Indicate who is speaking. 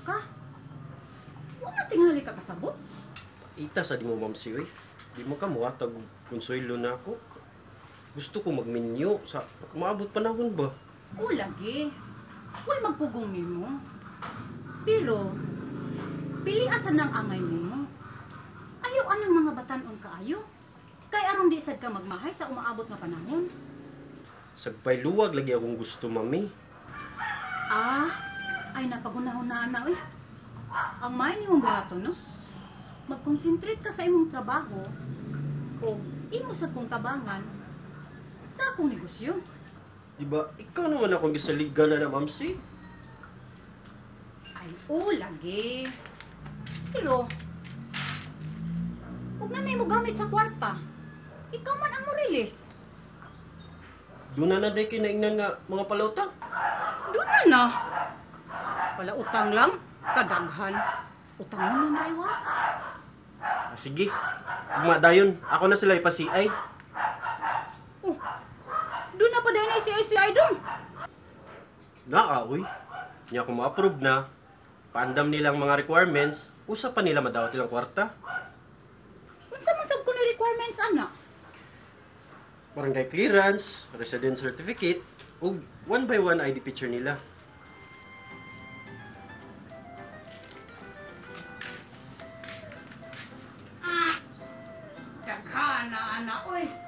Speaker 1: ka. Wala tingali ka kasabot.
Speaker 2: Ita sa di mo, Ma'am Si, oy. Di mo ka muhatag konsuelo na ako. Gusto ko magminyo sa maabot panahon ba?
Speaker 1: O lagi. Huwag magpugong nimo. Pero, pili asan ng angay nimo. Ayaw anang mga batanon kaayo. Kay aron di sad ka magmahay sa umaabot nga panahon.
Speaker 2: Sagpay luwag lagi akong gusto, Mami.
Speaker 1: Ah, ay napagunahon na ana, oy. Ang may nimong buhaton, no? Mag-concentrate ka sa imong trabaho o imo sa kong tabangan sa akong negosyo.
Speaker 2: Di ba, ikaw naman akong gisaligan na, Ma'am Si.
Speaker 1: Ay, o, lagi. Pero, huwag na mo gamit sa kwarta. Ikaw man ang morilis.
Speaker 2: Doon na day kinaingnan nga mga palauta.
Speaker 1: Doon na. Wala utang lang, kadaghan. Utang mo na iwa.
Speaker 2: Sige, dayon. Ako na sila ipasiay.
Speaker 1: Oh, doon na pa dahil na ICI doon.
Speaker 2: Uy. Niya ako ma-approve na. Paandam nilang mga requirements. Usa pa nila madawat ilang kwarta.
Speaker 1: Unsa man sab ko ni requirements, anak?
Speaker 2: Barangay clearance, residence certificate, ug 1 by 1 ID picture nila.
Speaker 1: Daghan na, anak, oy.